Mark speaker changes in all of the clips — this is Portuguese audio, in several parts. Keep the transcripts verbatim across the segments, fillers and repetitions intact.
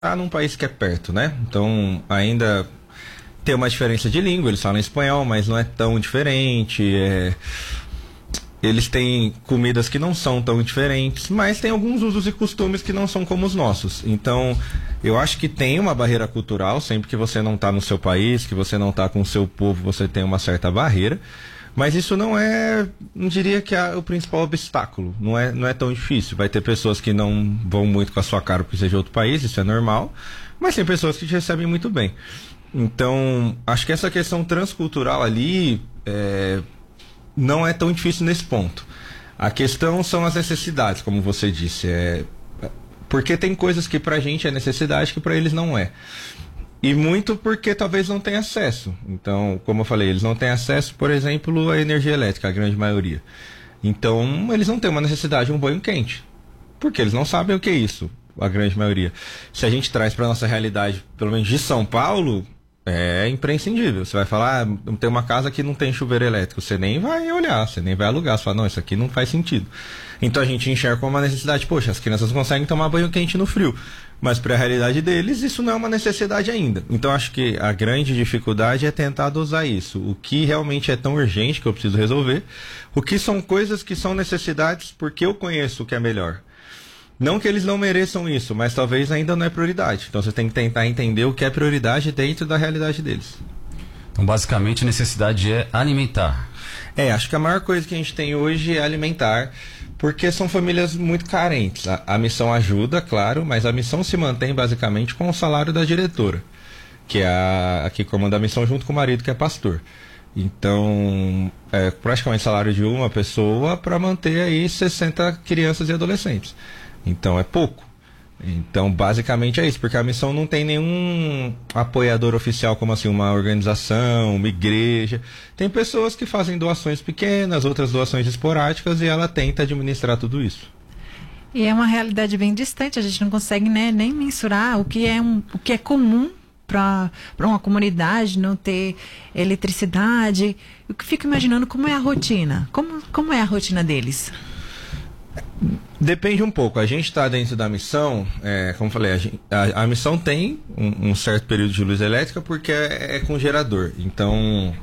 Speaker 1: tá num país que é perto, né? Então, ainda tem uma diferença de língua, eles falam espanhol, mas não é tão diferente. É... Eles têm comidas que não são tão diferentes, mas tem alguns usos e costumes que não são como os nossos. Então, eu acho que tem uma barreira cultural, sempre que você não está no seu país, que você não está com o seu povo, você tem uma certa barreira. Mas isso não é, não diria que é o principal obstáculo, não é, não é tão difícil. Vai ter pessoas que não vão muito com a sua cara porque seja outro país, isso é normal, mas tem pessoas que te recebem muito bem. Então, acho que essa questão transcultural ali é, não é tão difícil nesse ponto. A questão são as necessidades, como você disse, é, porque tem coisas que pra gente é necessidade que pra eles não é. E muito porque talvez não tenha acesso. Então, como eu falei, eles não têm acesso, por exemplo, à energia elétrica, a grande maioria. Então, eles não têm uma necessidade de um banho quente. Porque eles não sabem o que é isso, a grande maioria. Se a gente traz para nossa realidade, pelo menos de São Paulo, é imprescindível. Você vai falar, ah, tem uma casa que não tem chuveiro elétrico. Você nem vai olhar, você nem vai alugar. Você fala, não, isso aqui não faz sentido. Então a gente enxerga como uma necessidade. Poxa, as crianças conseguem tomar banho quente no frio. Mas para a realidade deles, isso não é uma necessidade ainda. Então acho que a grande dificuldade é tentar dosar isso. O que realmente é tão urgente que eu preciso resolver. O que são coisas que são necessidades porque eu conheço o que é melhor. Não que eles não mereçam isso, mas talvez ainda não é prioridade. Então você tem que tentar entender o que é prioridade dentro da realidade deles.
Speaker 2: Então basicamente a necessidade é alimentar.
Speaker 1: É, acho que a maior coisa que a gente tem hoje é alimentar, porque são famílias muito carentes. A, a missão ajuda, claro, mas a missão se mantém basicamente com o salário da diretora, que é a, a que comanda a missão junto com o marido, que é pastor. Então, é praticamente salário de uma pessoa para manter aí sessenta crianças e adolescentes. Então, é pouco. Então, basicamente é isso, porque a missão não tem nenhum apoiador oficial, como assim, uma organização, uma igreja. Tem pessoas que fazem doações pequenas, outras doações esporádicas, e ela tenta administrar tudo isso.
Speaker 3: E é uma realidade bem distante, a gente não consegue, né, nem mensurar o que é, um, o que é comum para uma comunidade não ter eletricidade. Eu fico imaginando como é a rotina, como, como é a rotina deles.
Speaker 1: Depende um pouco. A gente está dentro da missão, é, como eu falei, a, gente, a, a missão tem um, um certo período de luz elétrica porque é, é com gerador. Então,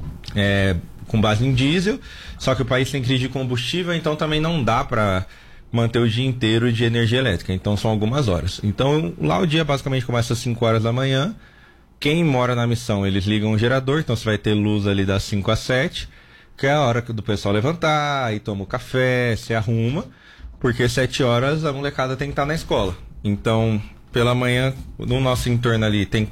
Speaker 1: é com base em diesel, só que o país tem crise de combustível, então também não dá para manter o dia inteiro de energia elétrica. Então são algumas horas. Então lá o dia basicamente começa às cinco horas da manhã. Quem mora na missão, eles ligam o gerador, então você vai ter luz ali das cinco às sete, que é a hora do pessoal levantar, aí toma o café, se arruma. Porque sete horas a molecada tem que estar na escola. Então, pela manhã, no nosso entorno ali, tem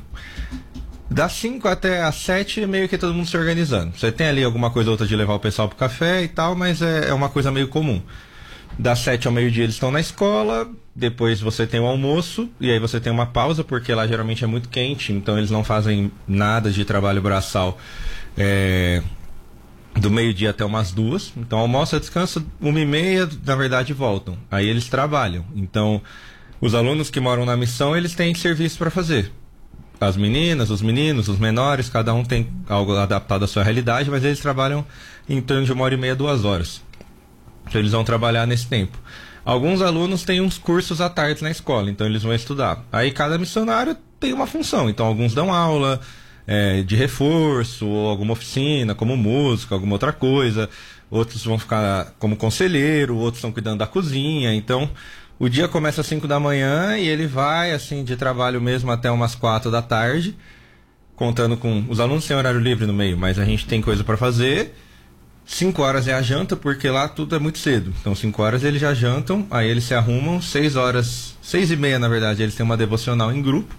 Speaker 1: das cinco até as sete, meio que todo mundo se organizando. Você tem ali alguma coisa ou outra de levar o pessoal pro café e tal, mas é, é uma coisa meio comum. Das sete ao meio-dia eles estão na escola, depois você tem o almoço, e aí você tem uma pausa, porque lá geralmente é muito quente, então eles não fazem nada de trabalho braçal. É... do meio-dia até umas duas, então almoça, descansa, uma e meia, na verdade voltam, aí eles trabalham. Então os alunos que moram na missão, eles têm serviço para fazer, as meninas, os meninos, os menores, cada um tem algo adaptado à sua realidade, mas eles trabalham em torno de uma hora e meia, duas horas, então eles vão trabalhar nesse tempo. Alguns alunos têm uns cursos à tarde na escola, então eles vão estudar, aí cada missionário tem uma função, então alguns dão aula É, de reforço, ou alguma oficina, como música, alguma outra coisa. Outros vão ficar como conselheiro, outros estão cuidando da cozinha. Então, o dia começa às cinco da manhã e ele vai, assim, de trabalho mesmo até umas quatro da tarde, contando com... Os alunos têm horário livre no meio, mas a gente tem coisa para fazer. Cinco horas é a janta, porque lá tudo é muito cedo. Então, cinco horas eles já jantam, aí eles se arrumam. Seis horas, seis e meia, na verdade, eles têm uma devocional em grupo.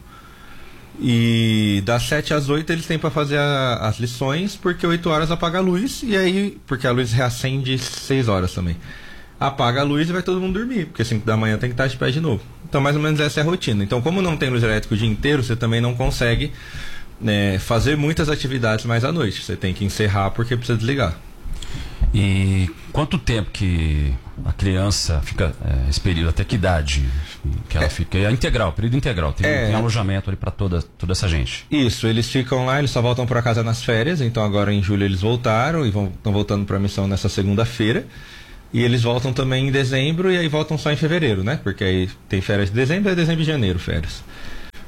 Speaker 1: E das sete às oito eles têm para fazer a, as lições, porque oito horas apaga a luz, e aí, porque a luz reacende seis horas também. Apaga a luz e vai todo mundo dormir, porque cinco da manhã tem que estar de pé de novo. Então mais ou menos essa é a rotina. Então como não tem luz elétrica o dia inteiro, você também não consegue, né, fazer muitas atividades mais à noite. Você tem que encerrar porque precisa desligar.
Speaker 2: E quanto tempo que a criança fica, é, esse período, até que idade que ela é, fica? É integral, período integral, tem, é, tem alojamento ali para toda, toda essa gente.
Speaker 1: Isso, eles ficam lá, eles só voltam para casa nas férias, então agora em julho eles voltaram e estão voltando para a missão nessa segunda-feira. E eles voltam também em dezembro e aí voltam só em fevereiro, né? Porque aí tem férias de dezembro e dezembro e janeiro, férias.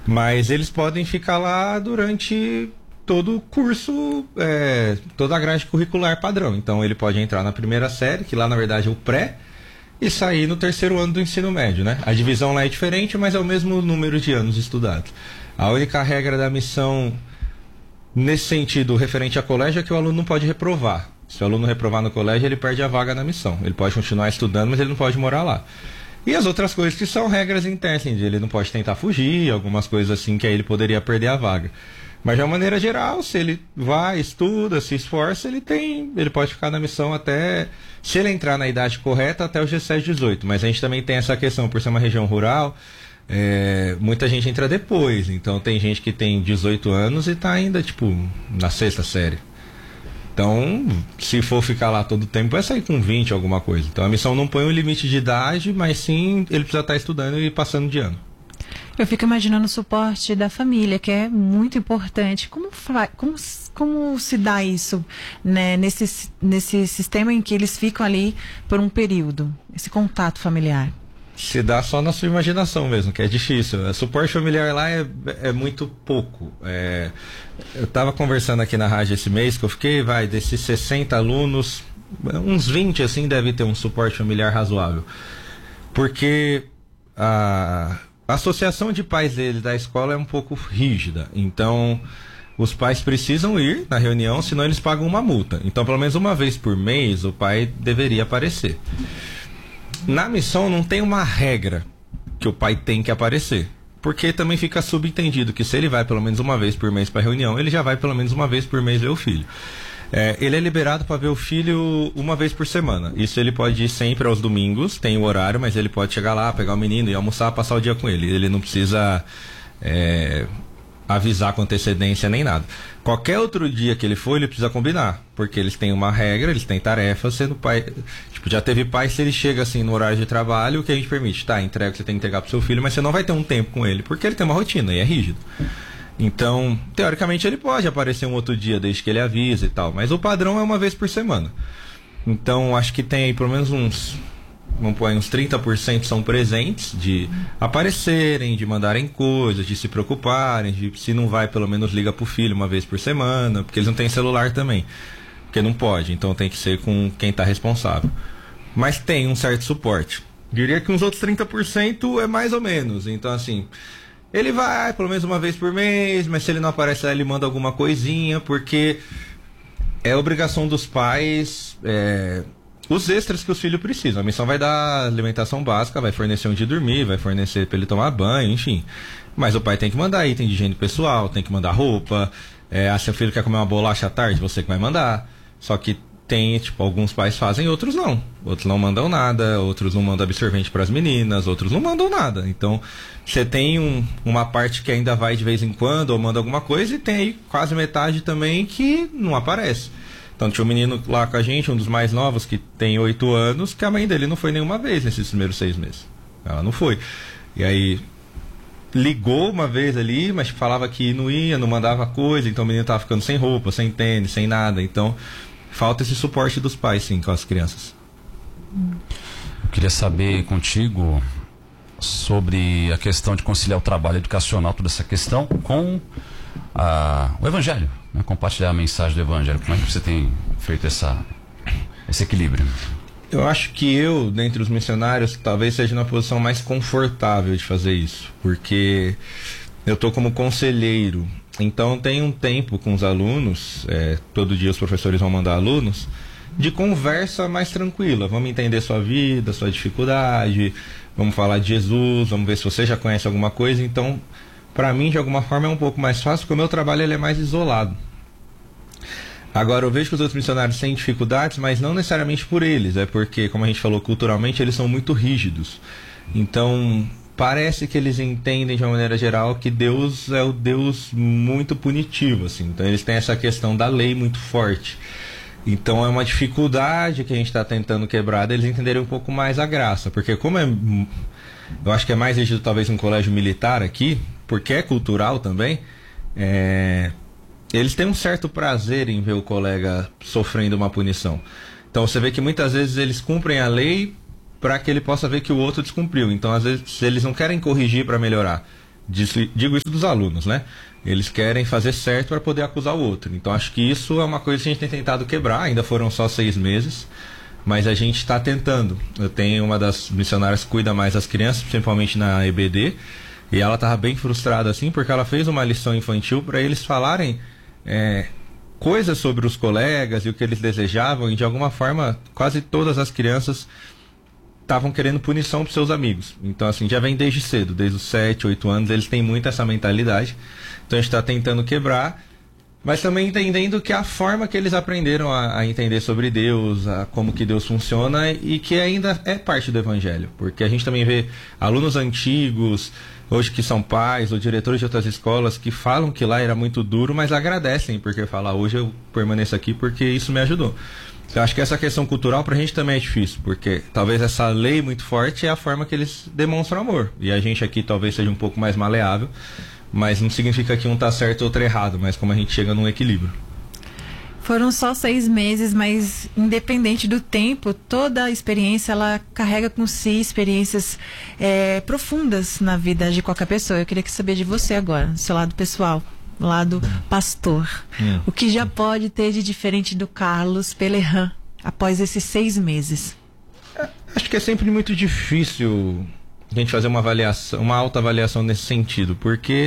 Speaker 1: Mas eles podem ficar lá durante todo o curso, é, toda a grade curricular padrão. Então ele pode entrar na primeira série, que lá na verdade é o pré, e sair no terceiro ano do ensino médio, né? A divisão lá é diferente, mas é o mesmo número de anos estudados. A única regra da missão, nesse sentido, referente a colégio, é que o aluno não pode reprovar. Se o aluno reprovar no colégio, ele perde a vaga na missão. Ele pode continuar estudando, mas ele não pode morar lá. E as outras coisas que são regras internas, ele não pode tentar fugir, algumas coisas assim que aí ele poderia perder a vaga. Mas de uma maneira geral, se ele vai, estuda, se esforça, ele tem, ele pode ficar na missão até, se ele entrar na idade correta, até os dezessete, dezoito. Mas a gente também tem essa questão, por ser uma região rural, é, muita gente entra depois. Então tem gente que tem dezoito anos e está ainda, tipo, na sexta série. Então, se for ficar lá todo o tempo, vai sair com vinte, alguma coisa. Então a missão não põe um limite de idade, mas sim ele precisa estar estudando e passando de ano.
Speaker 3: Eu fico imaginando o suporte da família, que é muito importante. Como, como, como se dá isso, né, nesse, nesse sistema em que eles ficam ali por um período, esse contato familiar?
Speaker 1: Se dá só na sua imaginação mesmo, que é difícil. O suporte familiar lá é, é muito pouco. É, eu estava conversando aqui na rádio esse mês, que eu fiquei, vai, desses sessenta alunos, uns vinte assim deve ter um suporte familiar razoável. Porque a... A associação de pais dele da escola é um pouco rígida, então os pais precisam ir na reunião, senão eles pagam uma multa. Então, pelo menos uma vez por mês, o pai deveria aparecer. Na missão não tem uma regra que o pai tem que aparecer, porque também fica subentendido que se ele vai pelo menos uma vez por mês para a reunião, ele já vai pelo menos uma vez por mês ver o filho. É, ele é liberado para ver o filho uma vez por semana. Isso ele pode ir sempre aos domingos, tem o horário, mas ele pode chegar lá, pegar o menino e almoçar, passar o dia com ele. Ele não precisa é, avisar com antecedência nem nada. Qualquer outro dia que ele for, ele precisa combinar, porque eles têm uma regra, eles têm tarefas, sendo pai... Tipo, já teve pai, se ele chega assim no horário de trabalho, o que a gente permite? Tá, entrega o que você tem que entregar pro seu filho, mas você não vai ter um tempo com ele, porque ele tem uma rotina e é rígido. Então, teoricamente ele pode aparecer um outro dia desde que ele avisa e tal, mas o padrão é uma vez por semana. Então, acho que tem aí pelo menos uns, vamos pôr aí, uns trinta por cento são presentes, de aparecerem, de mandarem coisas, de se preocuparem, de se não vai, pelo menos liga pro filho uma vez por semana, porque eles não têm celular também, porque não pode, então tem que ser com quem está responsável. Mas tem um certo suporte. Diria que uns outros trinta por cento é mais ou menos, então assim... Ele vai pelo menos uma vez por mês, mas se ele não aparece lá, ele manda alguma coisinha, porque é obrigação dos pais, é, os extras que os filhos precisam. A missão vai dar alimentação básica, vai fornecer onde dormir, vai fornecer para ele tomar banho, enfim. Mas o pai tem que mandar item de higiene pessoal, tem que mandar roupa. É, ah, seu filho quer comer uma bolacha à tarde, você que vai mandar. Só que tem, tipo, alguns pais fazem, outros não. Outros não mandam nada, outros não mandam absorvente para as meninas, outros não mandam nada. Então, você tem um, uma parte que ainda vai de vez em quando, ou manda alguma coisa, e tem aí quase metade também que não aparece. Então, tinha um menino lá com a gente, um dos mais novos, que tem oito anos, que a mãe dele não foi nenhuma vez nesses primeiros seis meses. Ela não foi. E aí, ligou uma vez ali, mas falava que não ia, não mandava coisa, então o menino tava ficando sem roupa, sem tênis, sem nada. Então, falta esse suporte dos pais, sim, com as crianças.
Speaker 2: Eu queria saber contigo sobre a questão de conciliar o trabalho educacional, toda essa questão, com a, o Evangelho, né? Compartilhar a mensagem do Evangelho. Como é que você tem feito essa, esse equilíbrio?
Speaker 1: Eu acho que eu, dentre os missionários, talvez seja na posição mais confortável de fazer isso, porque eu estou como conselheiro. Então tem um tempo com os alunos, é, todo dia os professores vão mandar alunos, de conversa mais tranquila. Vamos entender sua vida, sua dificuldade, vamos falar de Jesus, vamos ver se você já conhece alguma coisa. Então, para mim, de alguma forma, é um pouco mais fácil, porque o meu trabalho ele é mais isolado. Agora, eu vejo que os outros missionários têm dificuldades, mas não necessariamente por eles, é porque, como a gente falou, culturalmente eles são muito rígidos. Então, parece que eles entendem de uma maneira geral que Deus é o Deus muito punitivo, assim. Então eles têm essa questão da lei muito forte. Então é uma dificuldade que a gente está tentando quebrar, deles entenderem um pouco mais a graça, porque como é, eu acho que é mais rígido talvez um colégio militar aqui, porque é cultural também, é, eles têm um certo prazer em ver o colega sofrendo uma punição. Então você vê que muitas vezes eles cumprem a lei para que ele possa ver que o outro descumpriu. Então, às vezes, se eles não querem corrigir para melhorar, Digo isso dos alunos, né? Eles querem fazer certo para poder acusar o outro. Então acho que isso é uma coisa que a gente tem tentado quebrar. Ainda foram só seis meses, mas a gente está tentando. Eu tenho uma das missionárias que cuida mais das crianças, principalmente na E B D, e ela estava bem frustrada assim, porque ela fez uma lição infantil para eles falarem é, coisas sobre os colegas e o que eles desejavam, e de alguma forma quase todas as crianças estavam querendo punição para seus amigos. Então assim, já vem desde cedo, desde os sete, oito anos, eles têm muito essa mentalidade. Então a gente está tentando quebrar, mas também entendendo que a forma que eles aprenderam a, a entender sobre Deus, a como que Deus funciona, e que ainda é parte do Evangelho. Porque a gente também vê alunos antigos, hoje que são pais ou diretores de outras escolas, que falam que lá era muito duro, mas agradecem, porque falam, hoje eu permaneço aqui porque isso me ajudou. Eu acho que essa questão cultural pra gente também é difícil, porque talvez essa lei muito forte é a forma que eles demonstram amor. E a gente aqui talvez seja um pouco mais maleável, mas não significa que um tá certo e outro errado, mas como a gente chega num equilíbrio.
Speaker 3: Foram só seis meses, mas independente do tempo, toda a experiência, ela carrega com si experiências é, profundas na vida de qualquer pessoa. Eu queria saber de você agora, do seu lado pessoal, do lado pastor. Hum. O que já pode ter de diferente do Carlos Pelerran após esses seis meses?
Speaker 1: É, acho que é sempre muito difícil a gente fazer uma avaliação, uma autoavaliação nesse sentido, porque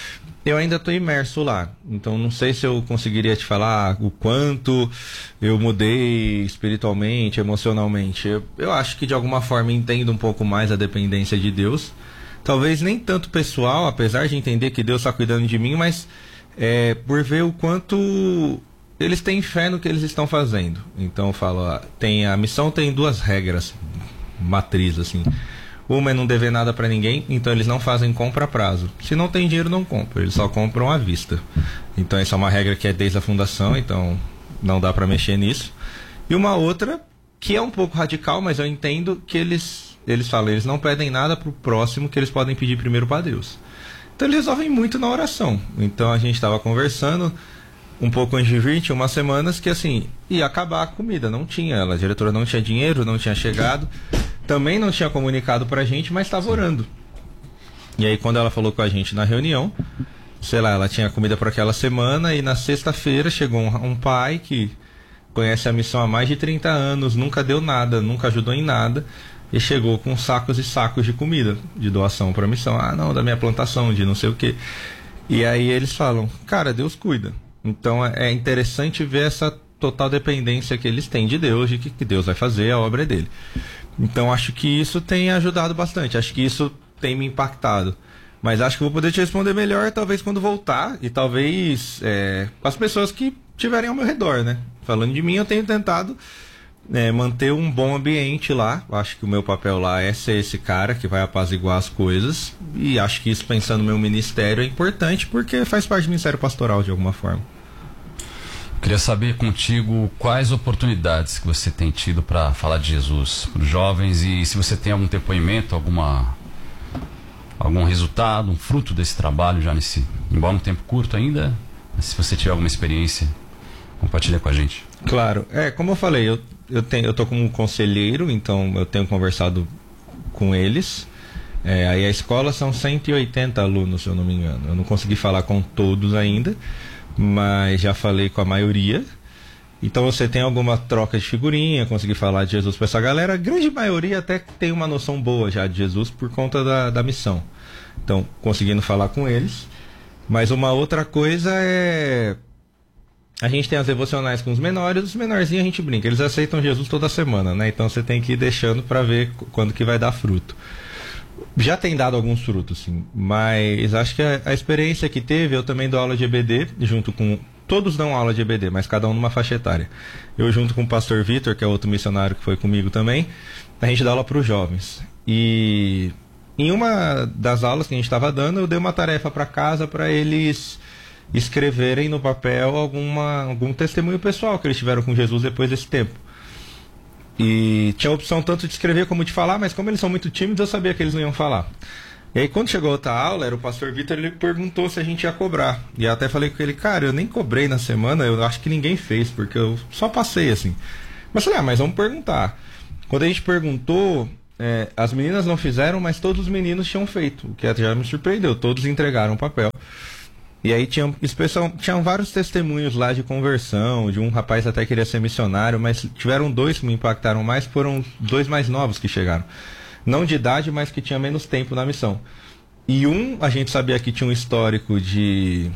Speaker 1: eu ainda estou imerso lá, então não sei se eu conseguiria te falar o quanto eu mudei espiritualmente, emocionalmente. Eu, eu acho que de alguma forma entendo um pouco mais a dependência de Deus, talvez nem tanto pessoal, apesar de entender que Deus está cuidando de mim, mas é, por ver o quanto eles têm fé no que eles estão fazendo. Então eu falo, ó, tem, a missão tem duas regras matriz, assim. Uma é não dever nada para ninguém, então eles não fazem compra a prazo. Se não tem dinheiro, não compram, eles só compram à vista. Então essa é uma regra que é desde a fundação, então não dá para mexer nisso. E uma outra, que é um pouco radical, mas eu entendo que eles, eles falam, eles não pedem nada pro próximo que eles podem pedir primeiro para Deus. Então eles resolvem muito na oração. Então a gente estava conversando um pouco antes de vir, tinha umas semanas que assim, ia acabar a comida, não tinha, ela, a diretora não tinha dinheiro, não tinha chegado, também não tinha comunicado pra gente, mas estava orando. E aí quando ela falou com a gente na reunião, sei lá, ela tinha comida para aquela semana, e na sexta-feira chegou um, um pai que conhece a missão há mais de trinta anos, nunca deu nada, nunca ajudou em nada, e chegou com sacos e sacos de comida, de doação para a missão. Ah, não, da minha plantação, de não sei o quê. E aí eles falam, cara, Deus cuida. Então é interessante ver essa total dependência que eles têm de Deus, de que, que Deus vai fazer, a obra é dele. Então acho que isso tem ajudado bastante, acho que isso tem me impactado. Mas acho que vou poder te responder melhor talvez quando voltar, e talvez é, as pessoas que estiverem ao meu redor, né? Falando de mim, eu tenho tentado é, manter um bom ambiente lá. Acho que o meu papel lá é ser esse cara que vai apaziguar as coisas, e acho que isso, pensando no meu ministério, é importante porque faz parte do ministério pastoral de alguma forma.
Speaker 2: Queria saber contigo quais oportunidades que você tem tido para falar de Jesus para os jovens, e se você tem algum depoimento, alguma, algum resultado, um fruto desse trabalho já nesse, embora um tempo curto ainda, mas se você tiver alguma experiência, compartilha com a gente.
Speaker 1: Claro, é, como eu falei, eu, eu, tenho, eu tô como conselheiro, então eu tenho conversado com eles. É, aí a escola são cento e oitenta alunos, se eu não me engano. Eu não consegui falar com todos ainda, mas já falei com a maioria. Então você tem alguma troca de figurinha, consegui falar de Jesus para essa galera. A grande maioria até tem uma noção boa já de Jesus por conta da, da missão. Então, conseguindo falar com eles. Mas uma outra coisa é... a gente tem as devocionais com os menores, os menorzinhos a gente brinca, eles aceitam Jesus toda semana, né? Então você tem que ir deixando para ver quando que vai dar fruto. Já tem dado alguns frutos, sim, mas acho que a, a experiência que teve, eu também dou aula de E B D, junto com... Todos dão aula de E B D, mas cada um numa faixa etária. Eu junto com o pastor Vitor, que é outro missionário que foi comigo também, a gente dá aula para os jovens. E em uma das aulas que a gente estava dando, eu dei uma tarefa para casa para eles escreverem no papel alguma, algum testemunho pessoal que eles tiveram com Jesus depois desse tempo. E tinha a opção tanto de escrever como de falar, mas como eles são muito tímidos, eu sabia que eles não iam falar. E aí quando chegou a outra aula, era o pastor Vitor, ele perguntou se a gente ia cobrar. E eu até falei com ele, cara, eu nem cobrei na semana, eu acho que ninguém fez, porque eu só passei assim. Mas falei, ah, mas vamos perguntar. Quando a gente perguntou, é, as meninas não fizeram, mas todos os meninos tinham feito, o que já me surpreendeu. Todos entregaram o papel. E aí tinham, especial, tinham vários testemunhos lá de conversão, de um rapaz até queria ser missionário, mas tiveram dois que me impactaram mais, foram dois mais novos que chegaram. Não de idade, mas que tinha menos tempo na missão. E um, a gente sabia que tinha um histórico de,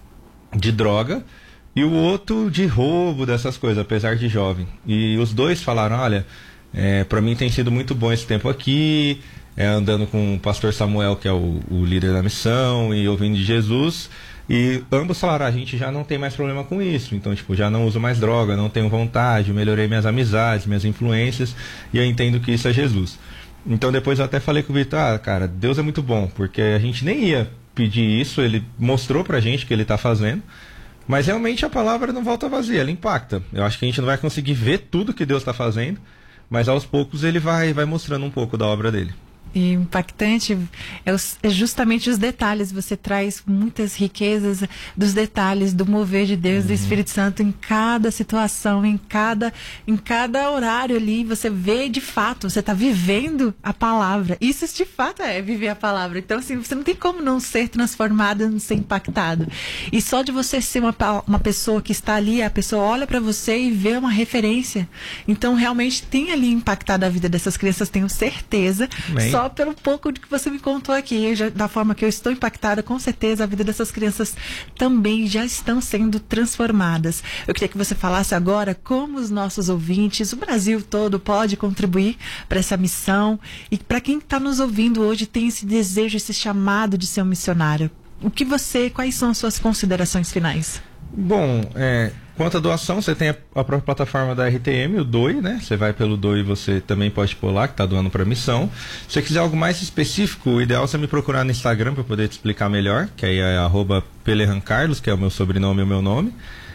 Speaker 1: de droga, e o outro de roubo, dessas coisas, apesar de jovem. E os dois falaram, olha, é, para mim tem sido muito bom esse tempo aqui, é, andando com o pastor Samuel, que é o, o líder da missão, e ouvindo de Jesus. E ambos falaram, a gente já não tem mais problema com isso, então tipo, já não uso mais droga, não tenho vontade, melhorei minhas amizades, minhas influências, e eu entendo que isso é Jesus. Então depois eu até falei com o Vitor, ah, cara, Deus é muito bom, porque a gente nem ia pedir isso, ele mostrou pra gente que ele tá fazendo, mas realmente a palavra não volta vazia, ela impacta. Eu acho que a gente não vai conseguir ver tudo que Deus está fazendo, mas aos poucos ele vai, vai mostrando um pouco da obra dele.
Speaker 3: E impactante é, os, é justamente os detalhes. Você traz muitas riquezas dos detalhes do mover de Deus, uhum. do Espírito Santo em cada situação, em cada, em cada horário ali. Você vê de fato, você está vivendo a palavra. Isso de fato é viver a palavra. Então, assim, você não tem como não ser transformado, não ser impactado. E só de você ser uma, uma pessoa que está ali, a pessoa olha para você e vê uma referência. Então, realmente tem ali impactado a vida dessas crianças, tenho certeza. Amém. Só pelo pouco de que você me contou aqui, já, da forma que eu estou impactada, com certeza a vida dessas crianças também já estão sendo transformadas. Eu queria que você falasse agora como os nossos ouvintes, o Brasil todo, pode contribuir para essa missão, e para quem está nos ouvindo hoje tem esse desejo, esse chamado de ser um missionário. O que você, quais são as suas considerações finais?
Speaker 1: Bom, é, quanto à doação, você tem a, a própria plataforma da R T M, o D O I, né? Você vai pelo D O I e você também pode pôr lá, que está doando para a missão. Se você quiser algo mais específico, o ideal é você me procurar no Instagram para poder te explicar melhor, que aí é arroba pelerrancarlos, que é o meu sobrenome e o meu nome.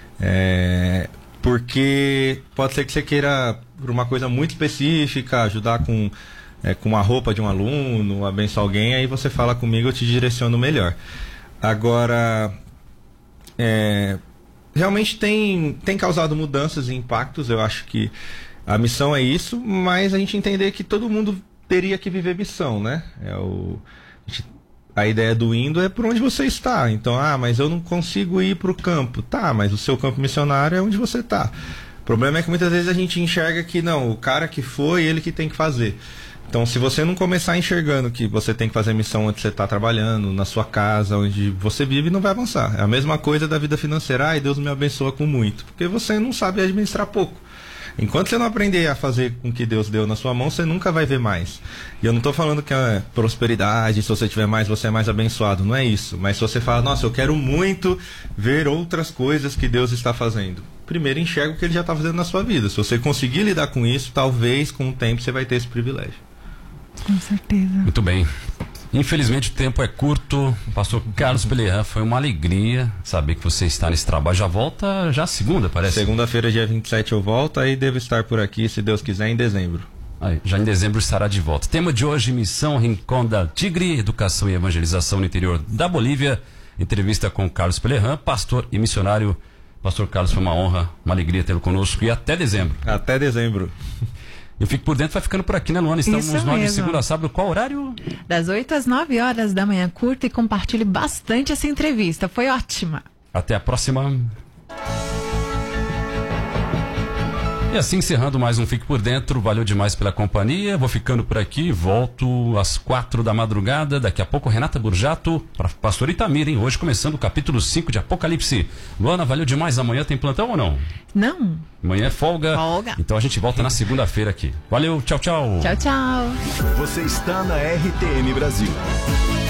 Speaker 1: É, porque pode ser que você queira, por uma coisa muito específica, ajudar com, é, com a roupa de um aluno, abençoar alguém, aí você fala comigo, eu te direciono melhor. Agora... É, realmente tem, tem causado mudanças e impactos. Eu acho que a missão é isso, mas a gente entender que todo mundo teria que viver missão, né? É o, a, gente, a ideia do indo é por onde você está. Então, ah, mas eu não consigo ir para o campo. Tá, mas o seu campo missionário é onde você está. O problema é que muitas vezes a gente enxerga que não, o cara que foi, ele que tem que fazer. Então, se você não começar enxergando que você tem que fazer missão onde você está trabalhando, na sua casa, onde você vive, não vai avançar. É a mesma coisa da vida financeira. Ai, Deus me abençoa com muito. Porque você não sabe administrar pouco. Enquanto você não aprender a fazer com que Deus deu na sua mão, você nunca vai ver mais. E eu não estou falando que é prosperidade, se você tiver mais, você é mais abençoado. Não é isso. Mas se você fala, nossa, eu quero muito ver outras coisas que Deus está fazendo. Primeiro enxerga o que Ele já está fazendo na sua vida. Se você conseguir lidar com isso, talvez com o tempo você vai ter esse privilégio.
Speaker 3: Com certeza.
Speaker 2: Muito bem. Infelizmente o tempo é curto. Pastor Carlos Pelerran, foi uma alegria saber que você está nesse trabalho. Já volta já segunda, parece?
Speaker 1: Segunda-feira, dia vinte e sete, eu volto. Aí devo estar por aqui, se Deus quiser, em dezembro.
Speaker 2: Aí, já em dezembro estará de volta. Tema de hoje, Missão Rincón del Tigre, Educação e Evangelização no interior da Bolívia. Entrevista com Carlos Pelerran, pastor e missionário. Pastor Carlos, foi uma honra, uma alegria tê-lo conosco, e até dezembro.
Speaker 1: Até dezembro.
Speaker 2: Eu Fico por Dentro vai ficando por aqui, né, Luana? Estamos
Speaker 3: Isso
Speaker 2: nós de
Speaker 3: mesmo.
Speaker 2: segunda a sábado. Qual horário?
Speaker 3: Das oito às nove horas da manhã. Curta e compartilhe bastante essa entrevista. Foi ótima.
Speaker 2: Até a próxima. E assim, encerrando mais um Fique por Dentro. Valeu demais pela companhia. Vou ficando por aqui. Volto às quatro da madrugada. Daqui a pouco, Renata Burjato para Pastor Itamir, hein? Hoje começando o capítulo cinco de Apocalipse. Luana, valeu demais. Amanhã tem plantão ou não?
Speaker 3: Não.
Speaker 2: Amanhã é folga.
Speaker 3: Folga.
Speaker 2: Então a gente volta na segunda-feira aqui. Valeu, tchau, tchau.
Speaker 3: Tchau, tchau.
Speaker 4: Você está na R T M Brasil.